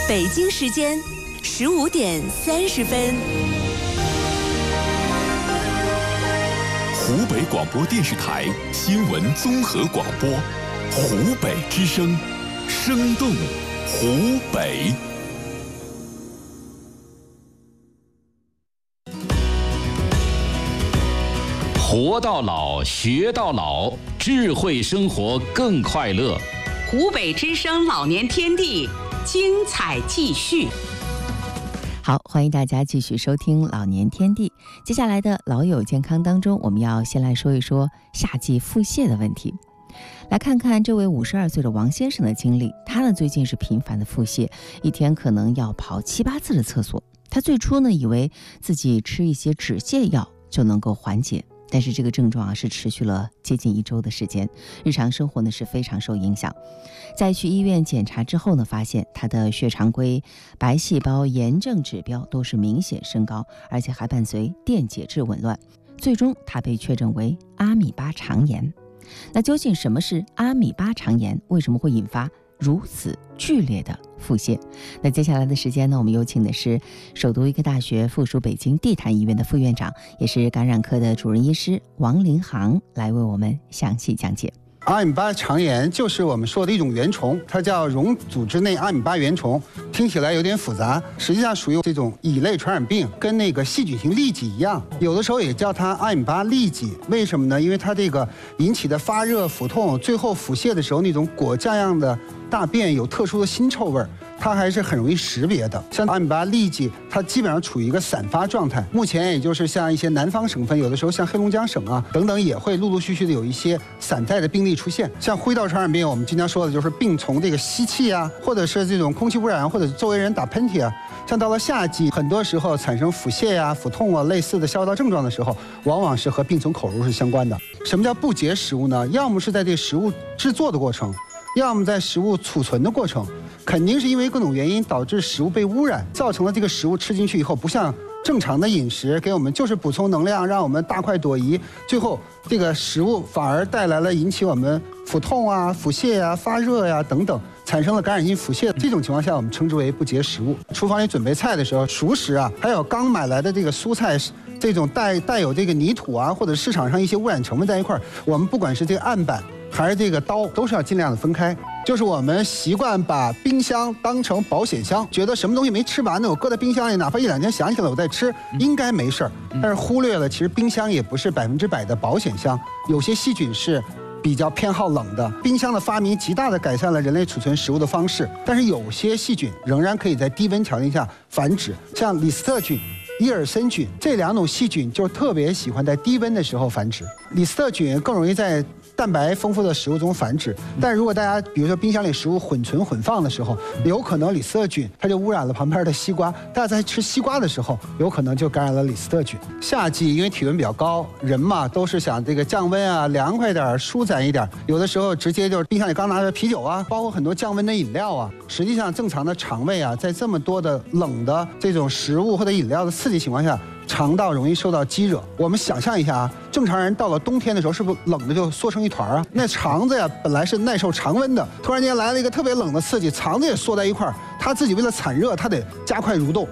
北京时间15:30。 湖北广播电视台新闻综合广播，湖北之声，生动湖北。 活到老，学到老，智慧生活更快乐。 湖北之声老年天地，精彩继续。 好，欢迎大家继续收听老年天地。接下来的老友健康当中，我们要先来说一说夏季腹泻的问题。来看看这位52岁的王先生的经历，他呢最近是频繁的腹泻，一天可能要跑7、8次的厕所。他最初呢以为自己吃一些止泻药就能够缓解，但是这个症状是持续了接近1周的时间，日常生活呢是非常受影响。在去医院检查之后呢，发现他的血常规白细胞炎症指标都是明显升高，而且还伴随电解质紊乱，最终他被确诊为阿米巴肠炎。那究竟什么是阿米巴肠炎？为什么会引发如此剧烈的腹泻？那接下来的时间呢，我们有请的是首都医科大学附属北京地坛医院的副院长，也是感染科的主任医师王林航来为我们详细讲解。 阿米巴肠炎就是我们说的一种原虫，它叫溶组织内阿米巴原虫，听起来有点复杂，实际上属于这种乙类传染病，跟那个细菌性痢疾一样，有的时候也叫它阿米巴痢疾。为什么呢？因为它这个引起的发热、腹痛，最后腹泻的时候那种果酱样的大便有特殊的腥臭味，它还是很容易识别的。像阿米巴痢疾，它基本上处于一个散发状态，目前也就是像一些南方省份，有的时候像黑龙江省啊等等，也会陆陆续续的有一些散在的病例出现。像呼吸道传染病，我们经常说的就是病从这个吸气啊，或者是这种空气污染，或者周围人打喷嚏啊。像到了夏季，很多时候产生腹泻啊、腹痛啊类似的消化道症状的时候，往往是和病从口入是相关的。什么叫不洁食物呢？要么是在这个食物制作的过程，要么在食物储存的过程，肯定是因为各种原因导致食物被污染，造成了这个食物吃进去以后不像正常的饮食给我们就是补充能量，让我们大快朵颐，最后这个食物反而带来了引起我们腹痛啊、腹泻啊、发热呀等等，产生了感染性腹泻。这种情况下我们称之为不洁食物。厨房里准备菜的时候，熟食啊，还有刚买来的这个蔬菜，这种带有这个泥土啊，或者市场上一些污染成分在一块儿，我们不管是这个案板还是这个刀，都是要尽量的分开。就是我们习惯把冰箱当成保险箱，觉得什么东西没吃完呢，我搁在冰箱里，哪怕1、2天想起来我再吃，应该没事儿。但是忽略了，其实冰箱也不是100%的保险箱，有些细菌是比较偏好冷的。冰箱的发明极大的改善了人类储存食物的方式，但是有些细菌仍然可以在低温条件下繁殖，像李斯特菌、伊尔森菌这2种细菌就特别喜欢在低温的时候繁殖。李斯特菌更容易在蛋白丰富的食物中繁殖，但如果大家比如说冰箱里食物混存混放的时候，有可能李斯特菌它就污染了旁边的西瓜，大家在吃西瓜的时候有可能就感染了李斯特菌。夏季因为体温比较高，人嘛都是想这个降温啊，凉快点，舒展一点，有的时候直接就是冰箱里刚拿着啤酒啊，包括很多降温的饮料啊，实际上正常的肠胃啊，在这么多的冷的这种食物或者饮料的刺激情况下，肠道容易受到激惹。我们想象一下啊，正常人到了冬天的时候，是不是冷的就缩成一团啊？那肠子呀，本来是耐受常温的，突然间来了一个特别冷的刺激，肠子也缩在一块儿，它自己为了产热，它得加快蠕动，